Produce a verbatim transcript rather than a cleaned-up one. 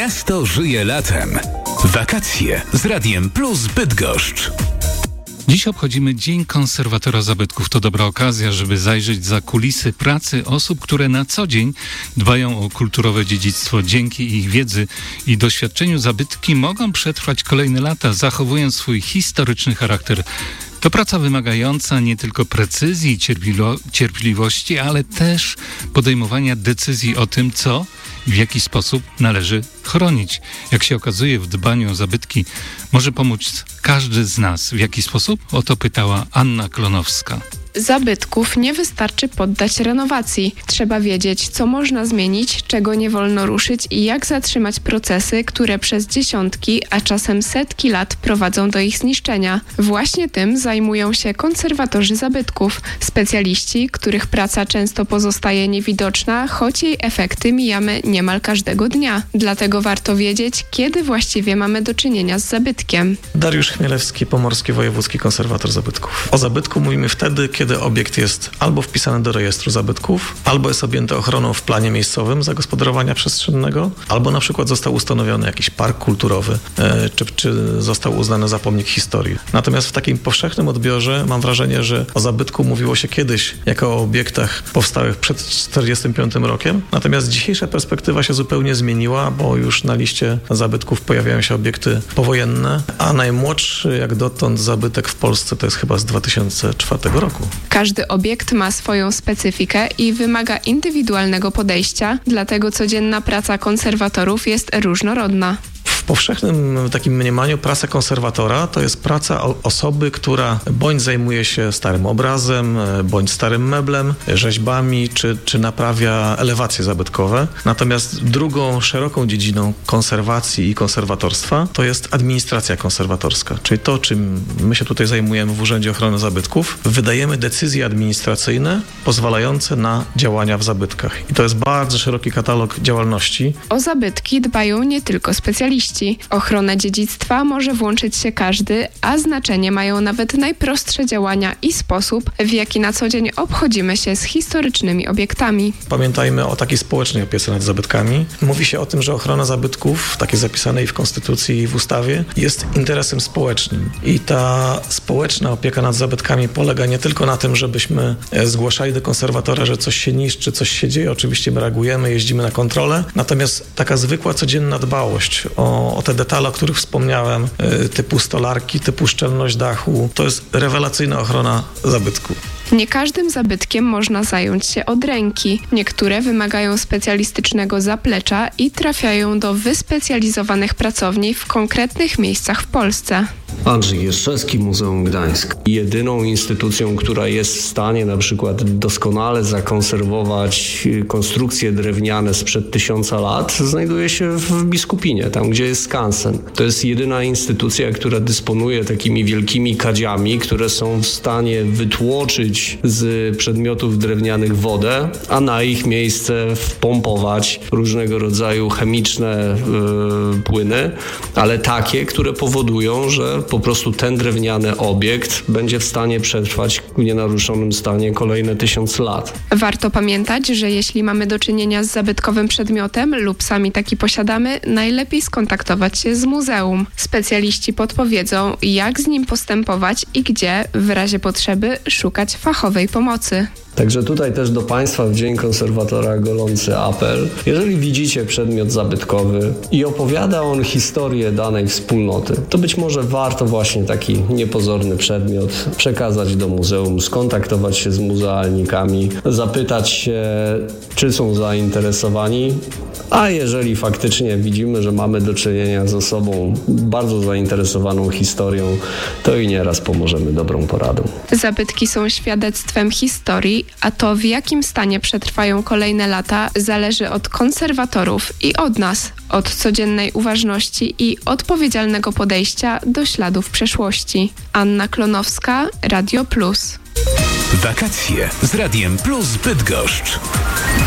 Miasto żyje latem. Wakacje z Radiem Plus Bydgoszcz. Dziś obchodzimy Dzień Konserwatora Zabytków. To dobra okazja, żeby zajrzeć za kulisy pracy osób, które na co dzień dbają o kulturowe dziedzictwo. Dzięki ich wiedzy i doświadczeniu zabytki mogą przetrwać kolejne lata, zachowując swój historyczny charakter. To praca wymagająca nie tylko precyzji i cierpli- cierpliwości, ale też podejmowania decyzji o tym, co i w jaki sposób należy chronić. Jak się okazuje, w dbaniu o zabytki może pomóc każdy z nas. W jaki sposób? O to pytała Anna Klonowska. Zabytków nie wystarczy poddać renowacji. Trzeba wiedzieć, co można zmienić, czego nie wolno ruszyć i jak zatrzymać procesy, które przez dziesiątki, a czasem setki lat prowadzą do ich zniszczenia. Właśnie tym zajmują się konserwatorzy zabytków, specjaliści, których praca często pozostaje niewidoczna, choć jej efekty mijamy niemal każdego dnia. Dlatego warto wiedzieć, kiedy właściwie mamy do czynienia z zabytkiem. Dariusz Chmielewski, Pomorski Wojewódzki Konserwator Zabytków. O zabytku mówimy wtedy, kiedy obiekt jest albo wpisany do rejestru zabytków, albo jest objęty ochroną w planie miejscowym zagospodarowania przestrzennego, albo na przykład został ustanowiony jakiś park kulturowy, e, czy, czy został uznany za pomnik historii. Natomiast w takim powszechnym odbiorze mam wrażenie, że o zabytku mówiło się kiedyś jako o obiektach powstałych przed czterdziestym piątym rokiem, natomiast dzisiejsza perspektywa się zupełnie zmieniła, bo już na liście zabytków pojawiają się obiekty powojenne, a najmłodszy jak dotąd zabytek w Polsce to jest chyba z dwa tysiące czwartego roku. Każdy obiekt ma swoją specyfikę i wymaga indywidualnego podejścia, dlatego codzienna praca konserwatorów jest różnorodna. W powszechnym takim mniemaniu praca konserwatora to jest praca osoby, która bądź zajmuje się starym obrazem, bądź starym meblem, rzeźbami, czy, czy naprawia elewacje zabytkowe. Natomiast drugą szeroką dziedziną konserwacji i konserwatorstwa to jest administracja konserwatorska, czyli to, czym my się tutaj zajmujemy w Urzędzie Ochrony Zabytków. Wydajemy decyzje administracyjne pozwalające na działania w zabytkach. I to jest bardzo szeroki katalog działalności. O zabytki dbają nie tylko specjaliści. W ochronę dziedzictwa może włączyć się każdy, a znaczenie mają nawet najprostsze działania i sposób, w jaki na co dzień obchodzimy się z historycznymi obiektami. Pamiętajmy o takiej społecznej opiece nad zabytkami. Mówi się o tym, że ochrona zabytków, tak jest zapisane i w Konstytucji, i w ustawie, jest interesem społecznym. I ta społeczna opieka nad zabytkami polega nie tylko na tym, żebyśmy zgłaszali do konserwatora, że coś się niszczy, coś się dzieje. Oczywiście my reagujemy, jeździmy na kontrolę. Natomiast taka zwykła, codzienna dbałość o, o te detale, o których wspomniałem, typu stolarki, typu szczelność dachu, to jest rewelacyjna ochrona zabytku. Nie każdym zabytkiem można zająć się od ręki. Niektóre wymagają specjalistycznego zaplecza i trafiają do wyspecjalizowanych pracowni w konkretnych miejscach w Polsce. Andrzej Jeszczewski, Muzeum Gdańsk. Jedyną instytucją, która jest w stanie na przykład doskonale zakonserwować konstrukcje drewniane sprzed tysiąca lat, znajduje się w Biskupinie, tam gdzie jest skansen. To jest jedyna instytucja, która dysponuje takimi wielkimi kadziami, które są w stanie wytłoczyć z przedmiotów drewnianych wodę, a na ich miejsce wpompować różnego rodzaju chemiczne yy, płyny, ale takie, które powodują, że po prostu ten drewniany obiekt będzie w stanie przetrwać w nienaruszonym stanie kolejne tysiąc lat. Warto pamiętać, że jeśli mamy do czynienia z zabytkowym przedmiotem lub sami taki posiadamy, najlepiej skontaktować się z muzeum. Specjaliści podpowiedzą, jak z nim postępować i gdzie, w razie potrzeby, szukać fachowej pomocy. Także tutaj też do Państwa w Dzień Konserwatora golący apel. Jeżeli widzicie przedmiot zabytkowy i opowiada on historię danej wspólnoty, to być może warto właśnie taki niepozorny przedmiot przekazać do muzeum, skontaktować się z muzealnikami, zapytać się, czy są zainteresowani, a jeżeli faktycznie widzimy, że mamy do czynienia z osobą bardzo zainteresowaną historią, to i nieraz pomożemy dobrą poradą. Zabytki są świadectwem historii, a to w jakim stanie przetrwają kolejne lata zależy od konserwatorów i od nas, od codziennej uważności i odpowiedzialnego podejścia do śladów przeszłości. Anna Klonowska, Radio Plus. Wakacje z Radiem Plus Bydgoszcz.